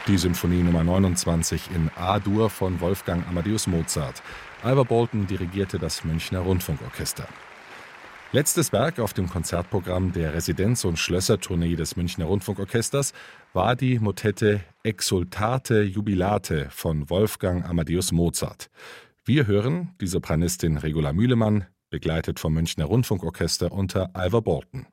Die Symphonie Nummer 29 in A-Dur von Wolfgang Amadeus Mozart. Ivor Bolton dirigierte das Münchner Rundfunkorchester. Letztes Werk auf dem Konzertprogramm der Residenz- und Schlössertournee des Münchner Rundfunkorchesters war die Motette Exsultate Jubilate von Wolfgang Amadeus Mozart. Wir hören die Sopranistin Regula Mühlemann, begleitet vom Münchner Rundfunkorchester unter Ivor Bolton.